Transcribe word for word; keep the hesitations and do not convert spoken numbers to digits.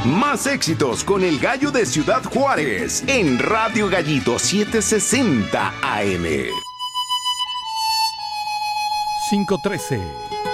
Más éxitos con el Gallo de Ciudad Juárez en Radio Gallito setecientos sesenta A M. cinco trece.